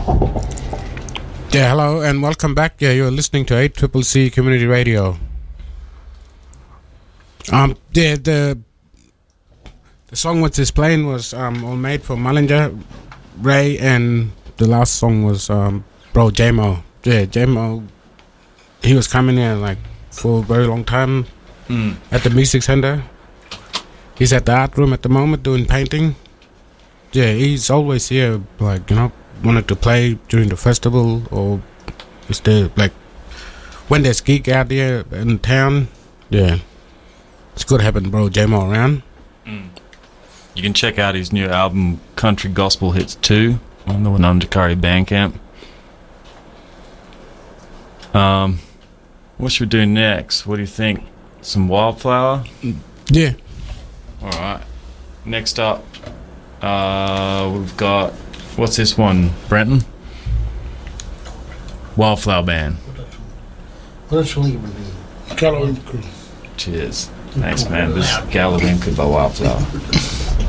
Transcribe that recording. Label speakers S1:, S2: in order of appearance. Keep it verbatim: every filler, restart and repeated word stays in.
S1: Yeah, hello and welcome back. Yeah, you're listening to eight C C C Community Radio. Um, the the the song which is playing was um all made for Mullinger, Ray, and the last song was um Bro J-Mo. Yeah, J-Mo. He was coming here like for a very long time
S2: mm.
S1: at the Music Center. He's at the art room at the moment doing painting. Yeah, he's always here, like, you know, wanted to play during the festival or is there like when there's gig out there in town. Yeah, it's good having Bro J-Mo around.
S2: Mm. You can check out his new album Country Gospel Hits two on the Wanundakari Bandcamp. Um, what should we do next? What do you think? Some Wildflower?
S1: Yeah.
S2: Alright. Next up, uh, we've got, what's this one, Brenton? Wildflower Band.
S3: Galloway Crew.
S2: Cheers. Thanks, man. This is Galloway Crew by Wildflower.